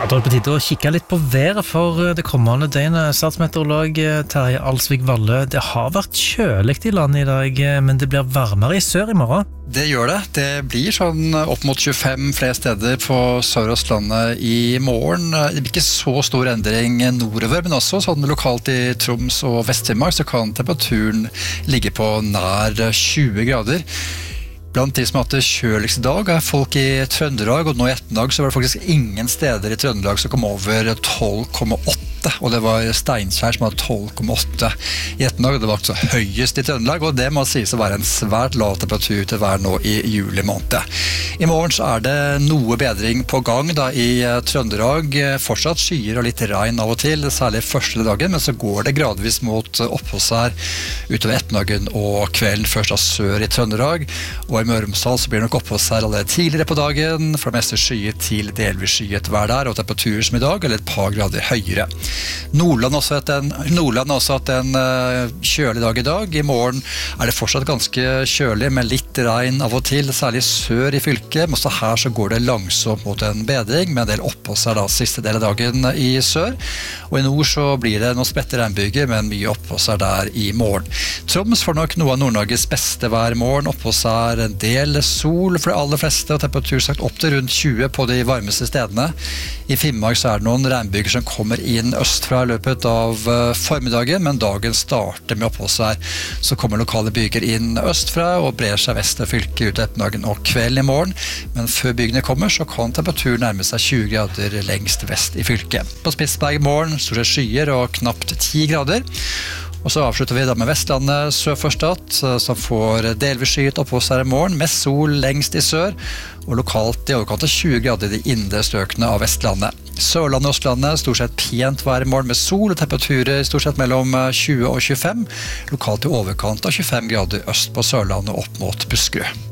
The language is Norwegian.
Da er det på tide å kikke litt på været for det kommende døgnet. Statsmeteorolog Terje Alsvik Valle, det har vært kjølig i landet i dag, men det blir varmere i sør i morgen. Det gjør det. Det blir sånn opp mot 25 flere steder på Sør-Østlandet i morgen. Det blir ikke så stor endring nordover, men også sånn lokalt i Troms og Vest-Finnmark så kan temperaturen ligge på nær 20 grader. Blant de som har hatt det kjøligste dag er folk i Trøndelag, og nå i ettermiddag så var det faktisk ingen steder i Trøndelag som kom over 12,8, og det var Steinkjer som hadde 12,8 i ettermiddag. Det var altså høyest i Trøndelag, og det må sies å være en svært lav temperatur til vær nå i juli måned. I morgen så er det noe bedring på gang da i Trøndelag. Fortsatt skyer og litt regn av og til, særlig første dagen, men så går det gradvis mot oppholdsvær utover ettermiddagen og kvelden, først av sør i Trøndelag, og i Møre og Romsdal så blir det nok oppholdsvær allerede tidligere på dagen, for det meste skyet til delvis skyet vær der, og temperaturer som i dag, eller et par grader høyere. Nordland har også hatt en kjølig dag i dag. I morgen er det fortsatt ganske kjølig, med litt regn av og til, særlig sør i fylket, men også her så går det langsomt mot en bedring, med en del oppholdsvær da siste del av dagen i sør, og i nord så blir det noen spredte regnbyger, men mye oppholdsvær der i morgen. Troms får nok noe av Nord-Norges beste vær i morgen, oppholdsvær, en del sol for de aller fleste, og temperatur sagt opp til rundt 20 på de varmeste stedene. I Finnmark så er det noen regnbyger som kommer inn østfra i løpet av formiddagen, men dagen starter med oppholdsvær. Så kommer lokale byger inn østfra og brer seg vest av fylket ut ettermiddagen og kvelden i morgen, men før bygene kommer så kan temperaturen nærme seg 20 grader lengst vest i fylket. På Spitsberg i morgen stort sett skyer og knapt 10 grader. Og så avslutter vi da med Vestlandet sør for Stad, som får delvis skyet oppholdsvær i morgen, med sol lengst i sør, og lokalt i overkant av 20 grader i de indre strøkene av Vestlandet. Sørlandet og Østlandet stort sett pent vær i morgen med sol, og temperaturer stort sett mellom 20 og 25, lokalt i overkant av 25 grader øst på Sørlandet opp mot Buskerud.